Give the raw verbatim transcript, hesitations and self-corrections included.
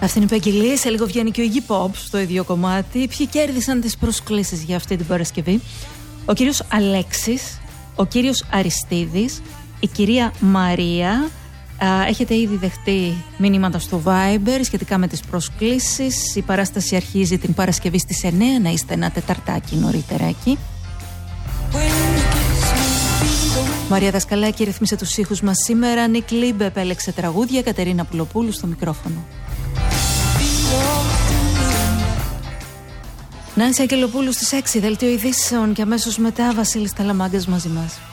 Αυτή είναι η επαγγελία. Σε λίγο βγαίνει και ο Iggy Pop στο ίδιο κομμάτι. Ποιοι κέρδισαν τις προσκλήσεις για αυτή την Παρασκευή? Ο κύριος Αλέξης, ο κύριος Αριστίδης, η κυρία Μαρία. Α, έχετε ήδη δεχτεί μηνύματα στο Viber σχετικά με τις προσκλήσεις. Η παράσταση αρχίζει την Παρασκευή στις εννιά, να είστε ένα τεταρτάκι νωρίτερα εκεί. Μαρία Δασκαλάκη ρυθμίσε τους ήχους μας σήμερα. Νίκ Λίμπ επέλεξε τραγούδια. Κατερίνα Πουλοπούλου στο μικρόφωνο. Νάνση Αγγελοπούλου στις έξι, δελτίο ειδήσεων, και αμέσως μετά Βασίλης Ταλαμάγκας μαζί μας.